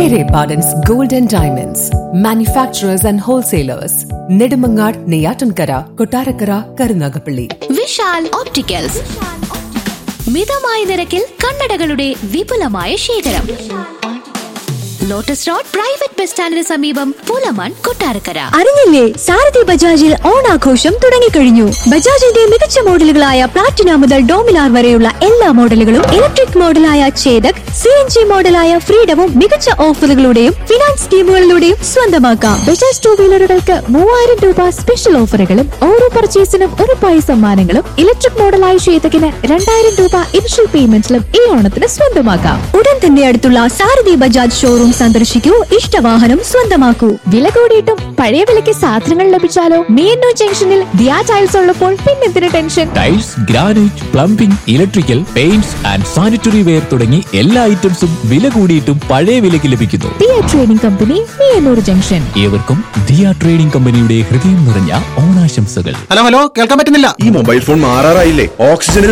Pere Pardon's Gold and Diamonds, manufacturers and wholesalers, Nedumangad, Neyatankara, Kottarakara, Karunagapalli. Vishal opticals മിതമായ നിരക്കിൽ കണ്ണടകളുടെ വിപുലമായ ശേഖരം. ലോട്ടസ് റോഡ് പ്രൈവറ്റ് ബസ് സ്റ്റാൻഡിന് സമീപം പുലമൺ, കൊട്ടാരക്കര. അറിഞ്ഞില്ലേ, സാരഥി ബജാജിൽ ഓണാഘോഷം തുടങ്ങിക്കഴിഞ്ഞു. ബജാജിന്റെ മികച്ച മോഡലുകളായ പ്ലാറ്റിന മുതൽ ഡോമിനാർ വരെയുള്ള എല്ലാ മോഡലുകളും, ഇലക്ട്രിക് മോഡലായ ചേതക്, CNG മോഡലായ ഫ്രീഡവും മികച്ച ഓഫറുകളുടെയും ഫിനാൻസ് സ്കീമുകളിലൂടെയും സ്വന്തമാക്കാം. ബജാജ് 2 വീലറുകൾക്ക് 3000 രൂപ സ്പെഷ്യൽ ഓഫറുകളും ഓരോ പർച്ചേസിനും ഉറപ്പായ സമ്മാനങ്ങളും. ഇലക്ട്രിക് മോഡലായ ചേതകിന് 2000 രൂപ ഇനിഷ്യൽ പേയ്മെന്റിലും ഈ ഓണത്തിന് സ്വന്തമാക്കാം. ഉടൻ തന്നെ അടുത്തുള്ള സാരഥി ബജാജ് ഷോറൂം സന്ദർശിക്കൂ, ഇഷ്ടവാഹനം സ്വന്തമാക്കൂ. വില കൂടിയിട്ടും പഴയ വിലയ്ക്ക് സാധനങ്ങൾ ലഭിച്ചാലോ? മീനൂർ ജംഗ്ഷനിൽ ദിയാ ടൈൽസ് ഉള്ളപ്പോൾ പിന്നെന്തിന് tension? Tiles, granite, plumbing, electrical, paints and sanitary ware തുടങ്ങി എല്ലാ ഐറ്റംസും വില കൂടിയിട്ടും പഴയ വിലയ്ക്ക് ലഭിക്കുന്നു. Diya trading company, Meenur junction. ഏവർക്കും ദിയ ട്രേഡിംഗ് കമ്പനിയുടെ ഹൃദയം നിറഞ്ഞ ഓണാശംസകൾ. ഹലോ, കേൾക്കാൻ പറ്റുന്നില്ല. ഈ മൊബൈൽ ഫോൺ മാറാറായില്ലേ? ഓക്സിജനിൽ